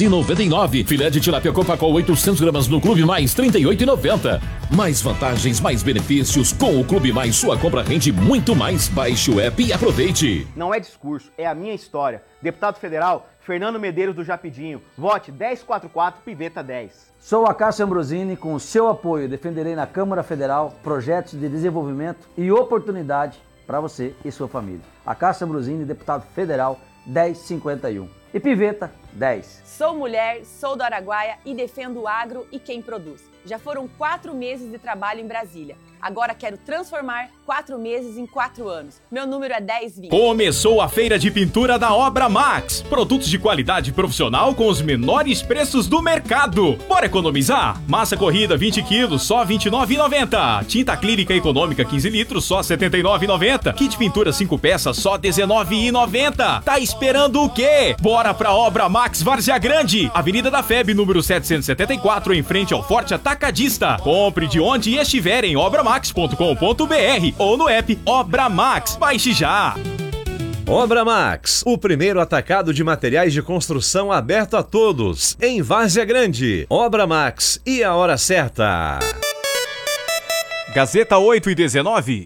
14,99. Filé de tilápia Copacol 800 gramas no Clube Mais, 38,90. Mais vantagens, mais benefícios. Com o Clube Mais, sua compra rende muito mais. Baixe o app e aproveite. Não é discurso, é a minha história. Deputado Federal Fernando Medeiros do Japidinho. Vote 1044 Piveta 10. Sou a Cássio Ambrosini, com o seu apoio defenderei na Câmara Federal projetos de desenvolvimento e oportunidade para você e sua família. A Cássio Ambrosini, deputado federal 1051. E Piveta 10. Sou mulher, sou do Araguaia e defendo o agro e quem produz. Já foram 4 meses de trabalho em Brasília. Agora quero transformar 4 meses em 4 anos. Meu número é 1020. Começou a feira de pintura da Obra Max. Produtos de qualidade profissional com os menores preços do mercado. Bora economizar? Massa corrida 20 quilos, só R$ 29,90. Tinta acrílica econômica 15 litros, só R$ 79,90. Kit pintura 5 peças, só R$ 19,90. Tá esperando o quê? Bora pra Obra Max Várzea Grande. Avenida da FEB, número 774, em frente ao Forte Atacadista. Compre de onde estiver em obramax.com.br ou no app Obra Max. Baixe já! Obra Max, o primeiro atacado de materiais de construção aberto a todos, em Várzea Grande. Obra Max e a hora certa. Gazeta 8:19.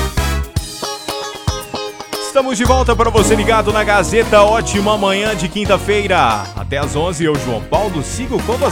Estamos de volta para você ligado na Gazeta. Ótima manhã de quinta-feira. Até às 11, eu, João Paulo, sigo com você.